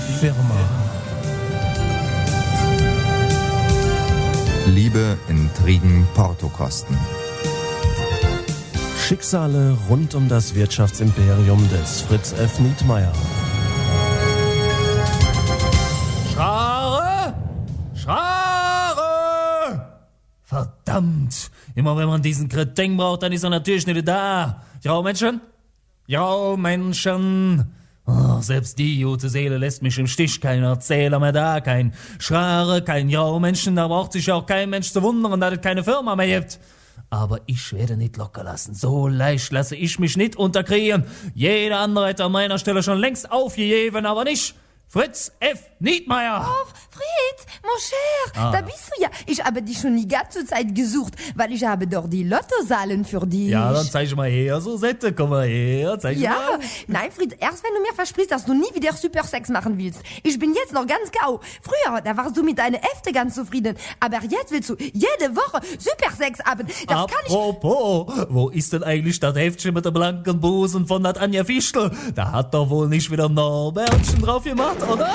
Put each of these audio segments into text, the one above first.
Firma. Liebe, Intrigen, Portokosten. Schicksale rund um das Wirtschaftsimperium des Fritz F. Nietmeyer. Schrare! Schrare! Verdammt! Immer wenn man diesen Kretin braucht, dann ist er natürlich nicht da. Ja, Menschen? Ja, Menschen! Oh, selbst die gute Seele lässt mich im Stich. Kein Erzähler mehr da, kein Schrare, kein Ja-Menschen. Da braucht sich ja auch kein Mensch zu wundern, dass es keine Firma mehr gibt. Aber ich werde nicht locker lassen. So leicht lasse ich mich nicht unterkriegen. Jeder andere hätte an meiner Stelle schon längst aufgegeben, aber nicht Fritz F. Nietmeyer. Oh, Fritz, mon cher, da bist du ja. Ich habe dich schon die ganze Zeit gesucht, weil ich habe doch die Lottozahlen für dich. Ja, dann zeig mal her, Susette, komm mal her, zeig mal. Nein, Fritz, erst wenn du mir versprichst, dass du nie wieder Supersex machen willst. Ich bin jetzt noch ganz gau. Früher, da warst du mit deiner Hälfte ganz zufrieden, aber jetzt willst du jede Woche Supersex haben. Das kann ich... Apropos, wo ist denn eigentlich das Heftchen mit dem blanken Busen von der Anja Fischl? Da hat doch wohl nicht wieder Norbertchen drauf gemacht, oder?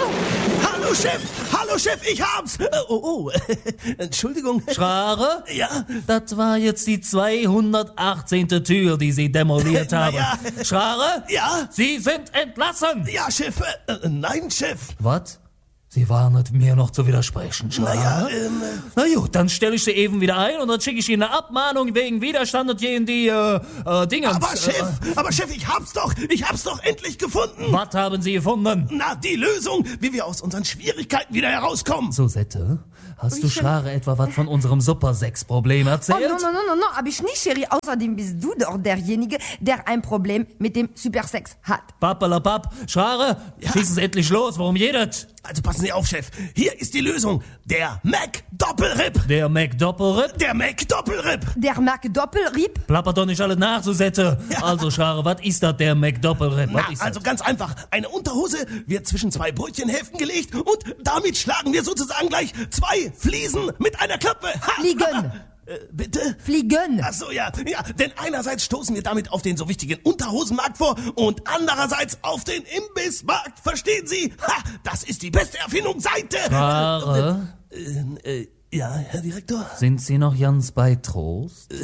Hallo Chef, ich hab's. Entschuldigung. Schrare? Ja? Das war jetzt die 218. Tür, die Sie demoliert haben. Ja. Schrare? Ja? Sie sind entlassen. Ja, Chef. Nein, Chef. Was? Sie warnen mir noch zu widersprechen, Schrare? Na gut, dann stelle ich Sie eben wieder ein und dann schicke ich Ihnen eine Abmahnung wegen Widerstand und gegen die, Dinge. Aber Chef, ich hab's doch endlich gefunden. Was haben Sie gefunden? Na, die Lösung, wie wir aus unseren Schwierigkeiten wieder herauskommen. Susette, hast du Schrare etwa was von unserem Super-Sex-Problem erzählt? Oh, no, hab ich nicht, Chérie. Außerdem bist du doch derjenige, der ein Problem mit dem Supersex hat. Pappalapapp, Schrare, schießen Sie endlich los, worum jedet? Also passen Sie auf, Chef. Hier ist die Lösung. Der Mac-Doppelripp. Der Mac-Doppelripp? Der Mac-Doppelripp. Der Mac-Doppelripp? Plappert doch nicht alle nach, Susette. Ja. Also, Schrare, was ist das, der Mac-Doppelripp? Also ganz einfach. Eine Unterhose wird zwischen zwei Brötchenhälften gelegt und damit schlagen wir sozusagen gleich zwei Fliesen mit einer Klappe. Fliegen. Bitte? Fliegen. Ach so, ja. Denn einerseits stoßen wir damit auf den so wichtigen Unterhosenmarkt vor und andererseits auf den Imbissmarkt. Verstehen Sie? Ha, das ist die beste Erfindung seit... Schrare? Ja, Herr Direktor? Sind Sie noch ganz bei Trost?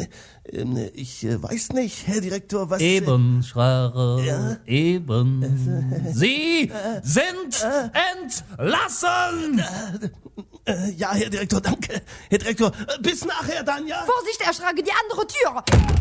Ich weiß nicht, Herr Direktor, was... Eben, Schrare, ja? Eben. Sie sind entlassen! Ja, Herr Direktor, danke. Herr Direktor, bis nachher dann, ja? Vorsicht, erschrage die andere Tür.